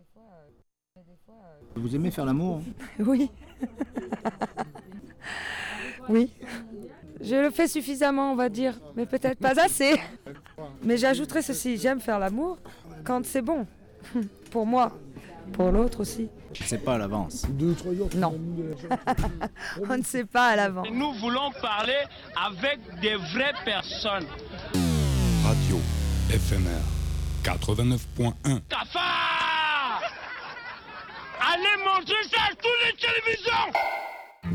Vous aimez faire l'amour? Oui. Oui. Je le fais suffisamment, on va dire, mais peut-être pas assez. Mais j'ajouterai ceci, j'aime faire l'amour quand c'est bon. Pour moi, pour l'autre aussi. C'est pas à l'avance. Non. On ne sait pas à l'avance. Nous voulons parler avec des vraies personnes. Radio éphémère 89.1. Cafard! Allez montrer ça à toutes les télévisions!